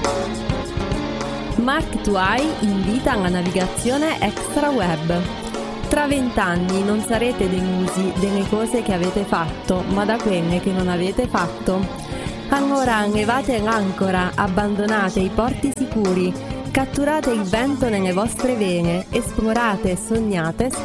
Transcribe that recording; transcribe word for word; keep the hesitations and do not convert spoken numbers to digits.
Mark Twain invita alla navigazione extra web. Tra vent'anni non sarete delusi delle cose che avete fatto, ma da quelle che non avete fatto. Allora levate l'ancora, abbandonate i porti sicuri, catturate il vento nelle vostre vene, esplorate e sognate